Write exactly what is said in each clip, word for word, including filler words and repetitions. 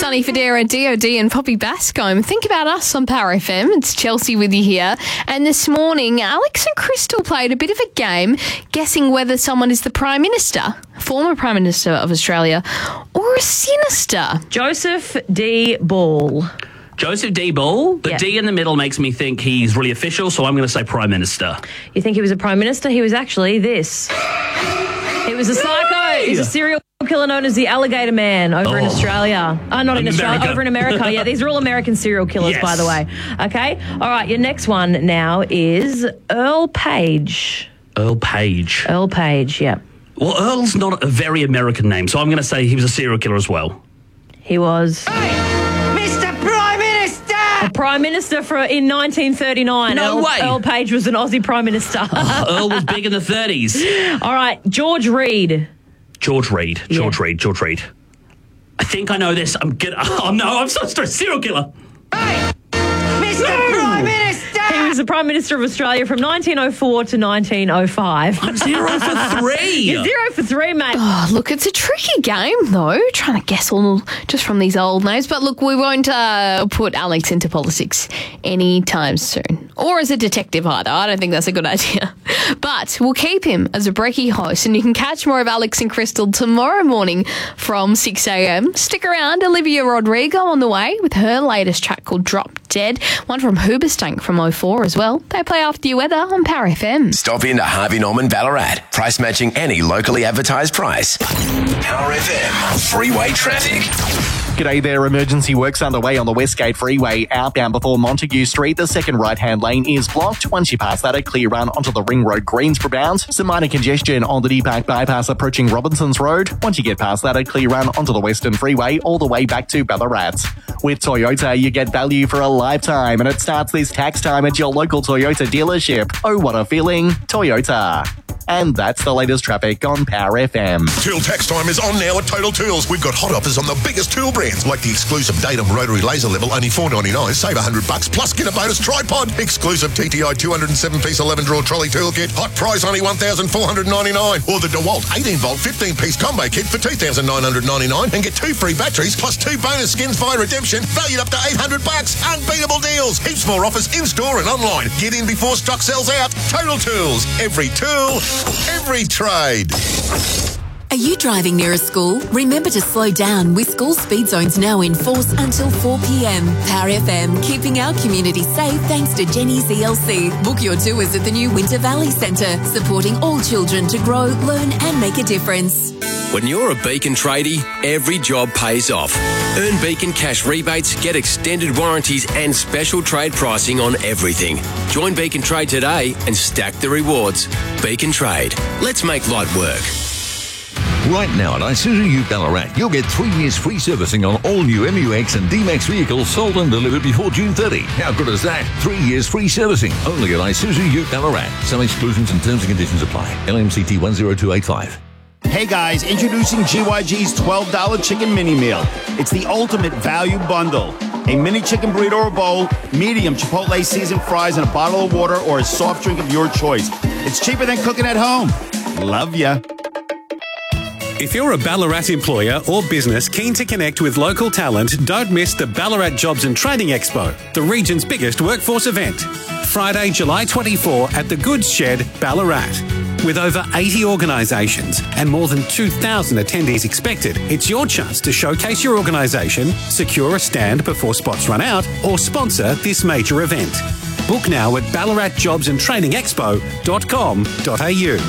Sonny Fodera, D O D and Poppy Bascombe. Think about us on Power F M. It's Chelsea with you here. And this morning, Alex and Crystal played a bit of a game guessing whether someone is the Prime Minister, former Prime Minister of Australia, or a sinister. Joseph D. Ball. Joseph D. Ball. The Yeah. D in the middle makes me think he's really official, so I'm going to say Prime Minister. You think he was a Prime Minister? He was actually this. He was a psycho. He's a serial killer known as the Alligator Man over in Oh. Australia. Uh, not in Australia, America. over in America. Yeah, these are all American serial killers, Yes. by the way. Okay? All right, your next one now is Earl Page. Earl Page. Earl Page, yeah. Well, Earl's not a very American name, so I'm going to say he was a serial killer as well. He was Mister Prime Minister! a Prime Minister for in nineteen thirty-nine. No Earl, way. Earl Page was an Aussie Prime Minister. Earl was big in the thirties. All right, George Reed. George Reed. George Yeah. Reed. George Reed. I think I know this. I'm good. Oh, no, I'm such a serial killer. Mister Prime Minister! He was the Prime Minister of Australia from nineteen oh four to nineteen oh five. I'm zero for three. You're zero for three, mate. Oh, look, it's a tricky game, though, trying to guess all just from these old names. But look, we won't uh, put Alex into politics anytime soon. Or as a detective either. I don't think that's a good idea. But we'll keep him as a brekkie host, and you can catch more of Alex and Crystal tomorrow morning from six a.m. Stick around. Olivia Rodrigo on the way with her latest track called Drop Dead. One from Hoobastank from oh four as well. They play after your weather on Power F M. Stop in to Harvey Norman Ballarat. Price matching any locally advertised price. Power F M. Freeway traffic. G'day there. Emergency works underway on the Westgate Freeway outbound before Montague Street. The second right-hand lane is blocked. Once you pass that, a clear run onto the Ring Road Greensboro bound. Some minor congestion on the Deepak bypass approaching Robinsons Road. Once you get past that, a clear run onto the Western Freeway all the way back to Ballarat. With Toyota, you get value for a lifetime, and it starts this tax time at your local Toyota dealership. Oh, what a feeling. Toyota. And that's the latest traffic on Power F M. Tool tax time is on now at Total Tools. We've got hot offers on the biggest tool brands, like the exclusive Datum rotary laser level, only four ninety-nine. Save one hundred bucks plus get a bonus tripod. Exclusive T T I two oh seven piece eleven drawer trolley toolkit. Hot price only one thousand four hundred ninety-nine. Or the DeWalt eighteen volt fifteen piece combo kit for two thousand nine hundred ninety-nine and get two free batteries plus two bonus skins via redemption, valued up to eight hundred bucks. Unbeatable deals. Heaps more offers in store and online. Get in before stock sells out. Total Tools. Every tool, every trade. Are you driving near a school? Remember to slow down with school speed zones now in force until four p.m. Power F M, keeping our community safe thanks to Jenny's E L C. Book your tours at the new Winter Valley Centre, supporting all children to grow, learn and make a difference. When you're a Beacon tradie, every job pays off. Earn Beacon cash rebates, get extended warranties and special trade pricing on everything. Join Beacon Trade today and stack the rewards. Beacon Trade. Let's make light work. Right now at Isuzu U Ballarat, you'll get three years free servicing on all new M U X and D-Max vehicles sold and delivered before June thirtieth. How good is that? Three years free servicing only at Isuzu U Ballarat. Some exclusions and terms and conditions apply. L M C T one zero two eight five. Hey guys, introducing G Y G's twelve dollar chicken mini meal. It's the ultimate value bundle. A mini chicken burrito or bowl, medium Chipotle seasoned fries, and a bottle of water or a soft drink of your choice. It's cheaper than cooking at home. Love ya. If you're a Ballarat employer or business keen to connect with local talent, don't miss the Ballarat Jobs and Training Expo, the region's biggest workforce event. Friday, July twenty-fourth at the Goods Shed, Ballarat. With over eighty organisations and more than two thousand attendees expected, it's your chance to showcase your organisation, secure a stand before spots run out, or sponsor this major event. Book now at ballarat jobs and training expo dot com dot a u.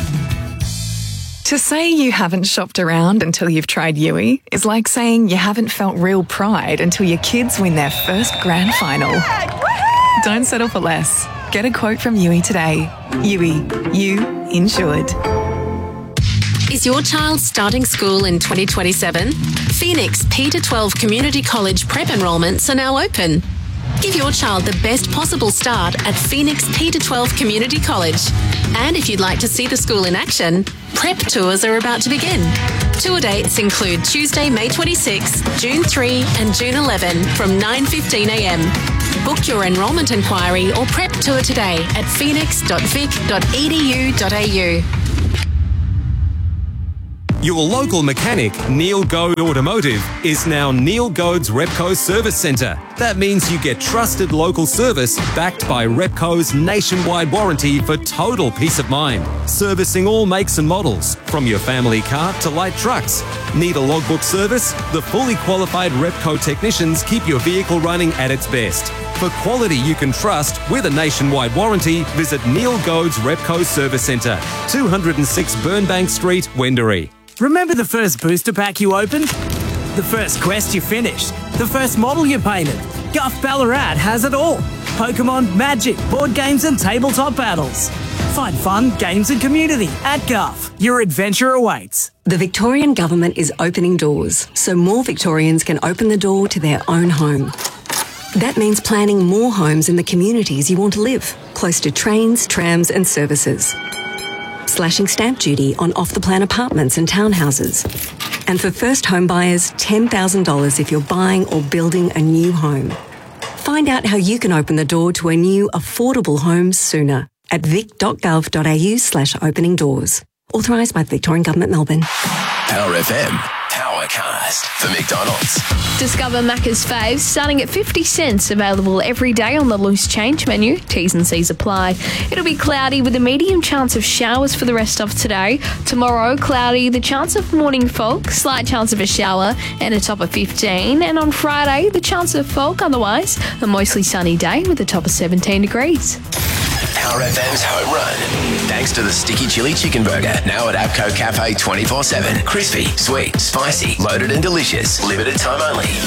To say you haven't shopped around until you've tried Yui is like saying you haven't felt real pride until your kids win their first grand final. Don't settle for less. Get a quote from Yui today. Yui, you insured. Is your child starting school in twenty twenty-seven? Phoenix P to twelve Community College prep enrolments are now open. Give your child the best possible start at Phoenix P to twelve Community College. And if you'd like to see the school in action, prep tours are about to begin. Tour dates include Tuesday, May twenty-sixth, June third and June eleventh from nine fifteen a m. Book your enrolment inquiry or prep tour today at phoenix dot vic dot e d u dot a u. Your local mechanic, Neil Goad Automotive, is now Neil Goad's Repco Service Centre. That means you get trusted local service backed by Repco's nationwide warranty for total peace of mind. Servicing all makes and models, from your family car to light trucks. Need a logbook service? The fully qualified Repco technicians keep your vehicle running at its best. For quality you can trust with a nationwide warranty, visit Neil Goad's Repco Service Centre, two oh six Burnbank Street, Wendouree. Remember the first booster pack you opened? The first quest you finished? The first model you painted? Guff Ballarat has it all. Pokemon, Magic, board games and tabletop battles. Find fun, games and community at Guff. Your adventure awaits. The Victorian Government is opening doors so more Victorians can open the door to their own home. That means planning more homes in the communities you want to live, close to trains, trams and services. Slashing stamp duty on off-the-plan apartments and townhouses. And for first home buyers, ten thousand dollars if you're buying or building a new home. Find out how you can open the door to a new affordable home sooner at vic.gov.au slash opening doors. Authorised by the Victorian Government, Melbourne. Power F M, Powercast for McDonald's. Discover Macca's faves starting at fifty cents, available every day on the loose change menu. T's and C's apply. It'll be cloudy with a medium chance of showers for the rest of today. Tomorrow, cloudy, the chance of morning fog, slight chance of a shower and a top of fifteen. And on Friday, the chance of fog, otherwise a mostly sunny day with a top of seventeen degrees. Power F M's home run. Thanks to the Sticky Chili Chicken Burger, now at Apco Cafe twenty-four seven. Crispy, sweet, spicy, loaded and delicious. Limited time only.